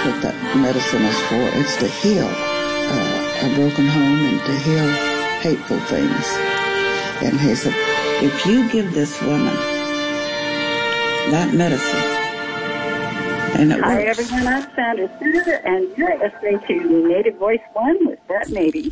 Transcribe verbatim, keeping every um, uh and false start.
what that medicine is for. It's to heal uh, a broken home and to heal hateful things. And he said, if you give this woman that medicine, and it Hi, works. everyone. I'm Sandra Suter, and you're listening to Native Voice One with Brett Navy.